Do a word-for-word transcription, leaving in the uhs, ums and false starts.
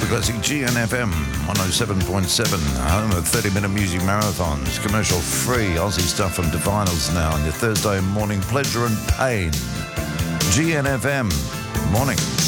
the classic G N F M one oh seven point seven, home of thirty-minute music marathons, commercial-free Aussie stuff from Divinals now on your Thursday morning pleasure and pain. G N F M, morning.